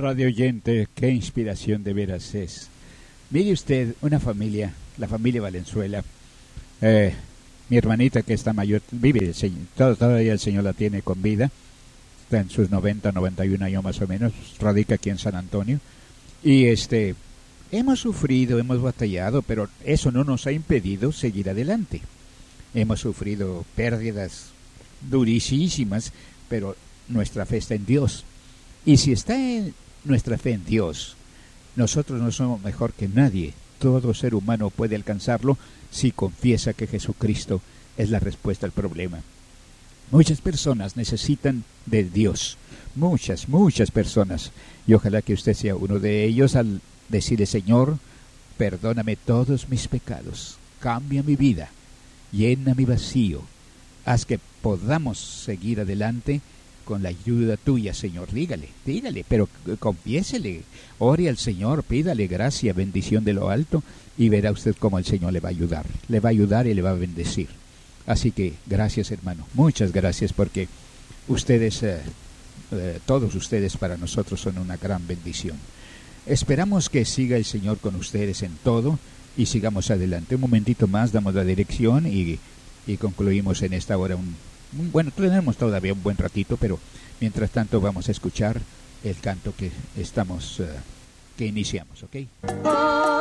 Radio oyente, qué inspiración de veras es. Mire usted, una familia, la familia Valenzuela, mi hermanita que está mayor, vive el Señor, todavía el Señor la tiene con vida, está en sus 90, 91 años más o menos, radica aquí en San Antonio, y hemos sufrido, hemos batallado, pero eso no nos ha impedido seguir adelante. Hemos sufrido pérdidas durísimas, pero nuestra fe está en Dios. Y si está en nuestra fe en Dios, nosotros no somos mejor que nadie. Todo ser humano puede alcanzarlo si confiesa que Jesucristo es la respuesta al problema. Muchas personas necesitan de Dios, muchas personas, y ojalá que usted sea uno de ellos al decirle: Señor, perdóname todos mis pecados, cambia mi vida, llena mi vacío, haz que podamos seguir adelante con la ayuda tuya, Señor. Dígale, pero confiésele, ore al Señor, pídale gracia, bendición de lo alto, y verá usted cómo el Señor le va a ayudar y le va a bendecir. Así que gracias, hermano, muchas gracias, porque ustedes, todos ustedes para nosotros son una gran bendición. Esperamos que siga el Señor con ustedes en todo y sigamos adelante. Un momentito más, damos la dirección y concluimos en esta hora bueno, tenemos todavía un buen ratito, pero mientras tanto vamos a escuchar el canto que iniciamos, ¿ok?